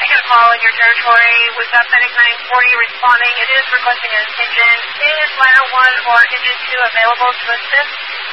I got a call in your territory with FedEx 940 responding. It is requesting an engine. Is ladder 1 or engine 2 available to assist?